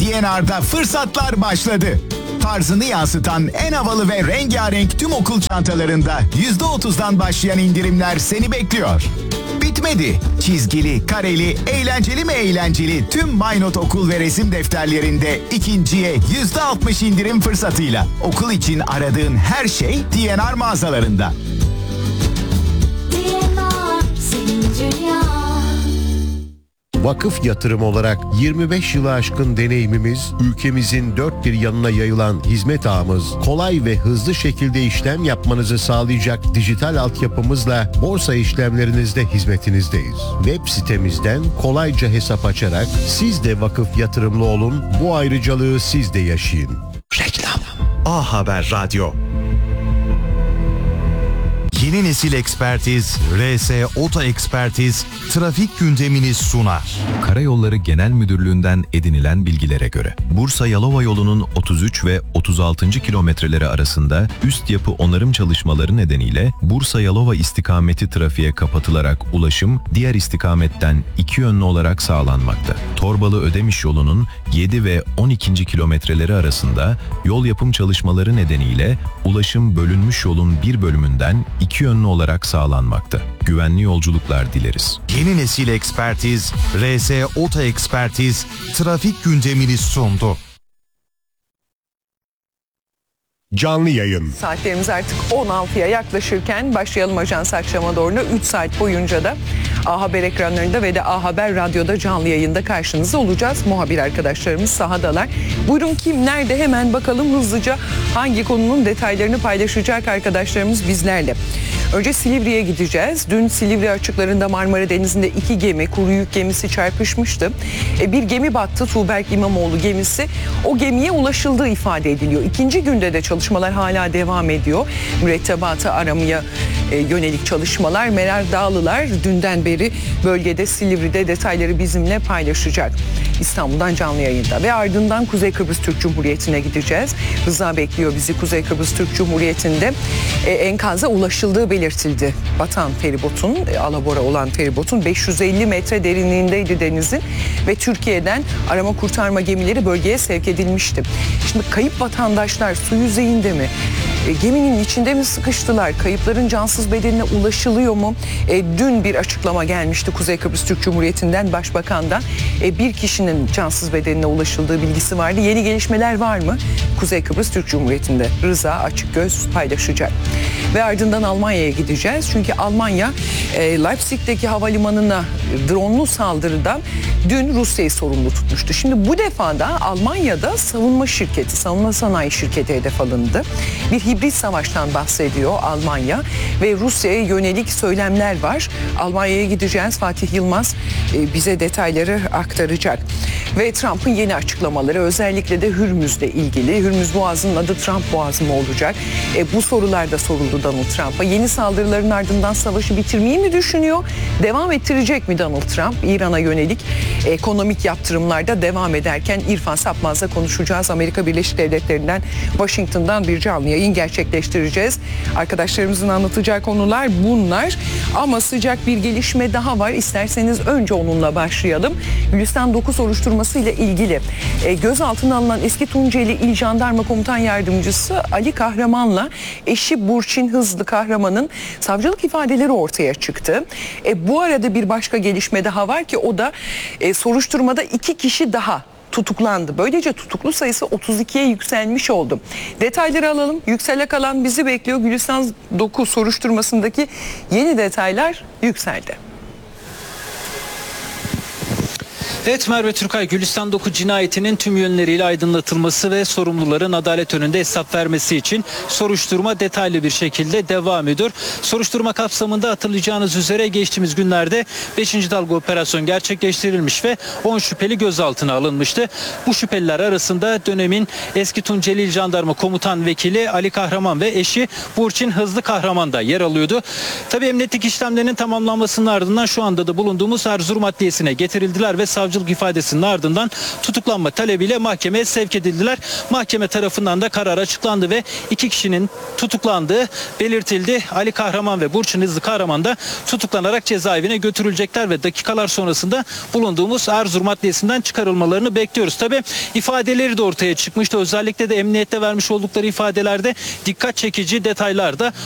D&R'da fırsatlar başladı. Tarzını yansıtan en havalı ve rengarenk tüm okul çantalarında %30'dan başlayan indirimler seni bekliyor. Bitmedi. Çizgili, kareli, eğlenceli mi eğlenceli tüm MyNote okul ve resim defterlerinde ikinciye %60 indirim fırsatıyla. Okul için aradığın her şey D&R mağazalarında. D&R senin dünya. Vakıf Yatırım olarak 25 yılı aşkın deneyimimiz, ülkemizin dört bir yanına yayılan hizmet ağımız, kolay ve hızlı şekilde işlem yapmanızı sağlayacak dijital altyapımızla borsa işlemlerinizde hizmetinizdeyiz. Web sitemizden kolayca hesap açarak siz de vakıf yatırımlı olun, bu ayrıcalığı siz de yaşayın. Reklam. A Haber Radyo. Yeni nesil ekspertiz, RS Oto Ekspertiz, trafik gündemini sunar. Karayolları Genel Müdürlüğü'nden edinilen bilgilere göre Bursa-Yalova yolunun 33 ve 36. kilometreleri arasında üst yapı onarım çalışmaları nedeniyle Bursa-Yalova istikameti trafiğe kapatılarak ulaşım diğer istikametten iki yönlü olarak sağlanmakta. Torbalı-Ödemiş yolunun 7 ve 12. kilometreleri arasında yol yapım çalışmaları nedeniyle ulaşım bölünmüş yolun bir bölümünden iki yönlü olarak sağlanmakta. Güvenli yolculuklar dileriz. Yeni nesil ekspertiz, RS Oto Ekspertiz, trafik gündemini sundu. Canlı yayın. Saatlerimiz artık 16'ya yaklaşırken başlayalım Ajans akşama doğru. 3 saat boyunca da A Haber ekranlarında ve de A Haber Radyo'da canlı yayında karşınızda olacağız. Muhabir arkadaşlarımız sahadalar. Buyurun kim nerede hemen bakalım hızlıca hangi konunun detaylarını paylaşacak arkadaşlarımız bizlerle. Önce Silivri'ye gideceğiz. Dün Silivri açıklarında Marmara Denizi'nde 2 gemi, kuru yük gemisi çarpışmıştı. Bir gemi battı, Tuğberk İmamoğlu gemisi. O gemiye ulaşıldığı ifade ediliyor. İkinci günde de çalışmalar hala devam ediyor. Mürettebatı aramaya yönelik çalışmalar. Meral Dağlılar dünden beri bölgede Silivri'de detayları bizimle paylaşacak. İstanbul'dan canlı yayında ve ardından Kuzey Kıbrıs Türk Cumhuriyeti'ne gideceğiz. Rıza bekliyor bizi Kuzey Kıbrıs Türk Cumhuriyeti'nde. Enkaza ulaşıldığı belirtildi. Batan feribotun, alabora olan feribotun 550 metre derinliğindeydi denizin ve Türkiye'den arama kurtarma gemileri bölgeye sevk edilmişti. Şimdi kayıp vatandaşlar su yüzeyinde mi? Geminin içinde mi sıkıştılar? Kayıpların cansız bedenine ulaşılıyor mu? Dün bir açıklama gelmişti Kuzey Kıbrıs Türk Cumhuriyeti'nden, Başbakan'dan. Bir kişinin cansız bedenine ulaşıldığı bilgisi vardı. Yeni gelişmeler var mı? Kuzey Kıbrıs Türk Cumhuriyeti'nde Rıza Açıkgöz paylaşacak. Ve ardından Almanya'ya gideceğiz. Çünkü Almanya Leipzig'teki havalimanına dronlu saldırıdan dün Rusya'yı sorumlu tutmuştu. Şimdi bu defa da Almanya'da savunma sanayi şirketi hedef alındı. Bir hibrit savaştan bahsediyor Almanya ve Rusya'ya yönelik söylemler var. Almanya'ya gideceğiz. Fatih Yılmaz bize detayları aktaracak. Ve Trump'ın yeni açıklamaları, özellikle de Hürmüz'le ilgili. Hürmüz Boğazı'nın adı Trump Boğazı mı olacak? Bu sorular da soruldu Donald Trump'a. Yeni saldırıların ardından savaşı bitirmeyi mi düşünüyor? Devam ettirecek mi Donald Trump? İran'a yönelik ekonomik yaptırımlarda devam ederken İrfan Sapmaz'la konuşacağız. Amerika Birleşik Devletleri'nden, Washington'dan bir canlı yayın gerçekleştireceğiz. Arkadaşlarımızın anlatacağı konular bunlar. Ama sıcak bir gelişme daha var. İsterseniz önce onunla başlayalım. Gülistan 9 soruşturması ile ilgili gözaltına alınan eski Tunceli İl Jandarma Komutan Yardımcısı Ali Kahraman'la eşi Burçin Hızlı Kahraman'ın savcılık ifadeleri ortaya çıktı. Bu arada bir başka gelişme daha var ki o da soruşturmada 2 kişi daha tutuklandı. Böylece tutuklu sayısı 32'ye yükselmiş oldu. Detayları alalım. Yüksele kalan bizi bekliyor. Gülistan 9 soruşturmasındaki yeni detaylar yükseldi. Evet Merve Türkay, Gülistan 9 cinayetinin tüm yönleriyle aydınlatılması ve sorumluların adalet önünde hesap vermesi için soruşturma detaylı bir şekilde devam ediyor. Soruşturma kapsamında hatırlayacağınız üzere geçtiğimiz günlerde 5. dalga operasyon gerçekleştirilmiş ve 10 şüpheli gözaltına alınmıştı. Bu şüpheliler arasında dönemin eski Tunceli İl Jandarma Komutan Vekili Ali Kahraman ve eşi Burçin Hızlı Kahraman da yer alıyordu. Tabii emniyetlik işlemlerinin tamamlanmasının ardından şu anda da bulunduğumuz Erzurum Adliyesi'ne getirildiler ve savcılık savcılık ifadesinin ardından tutuklanma talebiyle mahkemeye sevk edildiler. Mahkeme tarafından da karar açıklandı ve 2 kişinin tutuklandığı belirtildi. Ali Kahraman ve Burçin Hızlı Kahraman da tutuklanarak cezaevine götürülecekler ve dakikalar sonrasında bulunduğumuz Erzurum Adliyesi'nden çıkarılmalarını bekliyoruz. Tabii ifadeleri de ortaya çıkmıştı. Özellikle de emniyette vermiş oldukları ifadelerde dikkat çekici detaylar da